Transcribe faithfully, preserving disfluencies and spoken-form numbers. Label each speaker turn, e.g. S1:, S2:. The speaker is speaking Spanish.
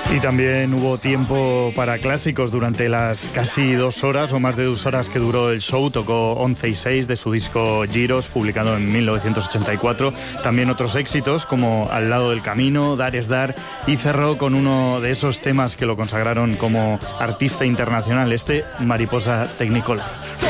S1: Y también hubo tiempo para clásicos durante las casi dos horas o más de dos horas que duró el show. Tocó once y seis de su disco Giros, publicado en mil novecientos ochenta y cuatro. También otros éxitos como Al lado del camino, Dar es dar, y cerró con uno de esos temas que lo consagraron como artista internacional, este Mariposa Technicolor.